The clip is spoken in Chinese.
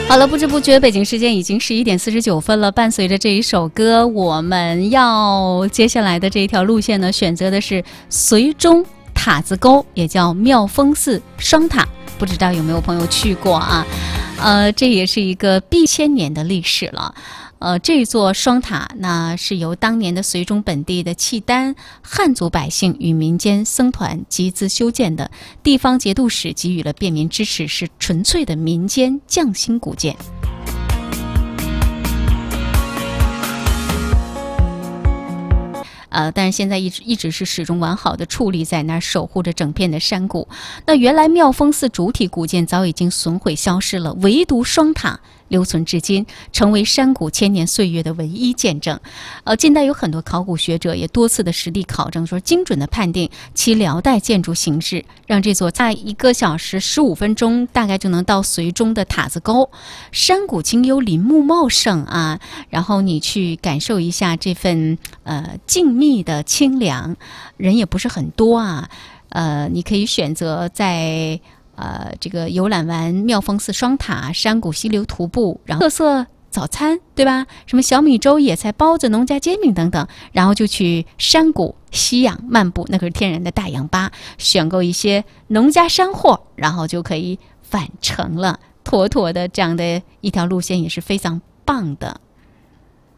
好了，不知不觉北京时间已经11点49分了。伴随着这一首歌，我们要接下来的这一条路线呢，选择的是绥中塔子沟，也叫妙峰寺双塔。不知道有没有朋友去过啊？这也是一个1000年的历史了。这座双塔那是由当年的绥中本地的契丹汉族百姓与民间僧团集资修建的，地方节度使给予了便民支持，是纯粹的民间匠心古建。但是现在一直是始终完好的矗立在那儿，守护着整片的山谷。那原来妙峰寺主体古建早已经损毁消失了，唯独双塔留存至今，成为山谷千年岁月的唯一见证。近代有很多考古学者也多次的实地考证，说精准的判定其辽代建筑形制，让这座在1个小时15分钟大概就能到绥中的塔子沟。山谷清幽，林木茂盛啊，然后你去感受一下这份静谧的清凉，人也不是很多啊。你可以选择在这个游览完妙峰寺双塔、山谷溪流徒步，然后特色早餐对吧？什么小米粥、野菜包子、农家煎饼等等，然后就去山谷吸氧漫步，那可是天然的大洋巴，选购一些农家山货，然后就可以返程了。妥妥的这样的一条路线也是非常棒的。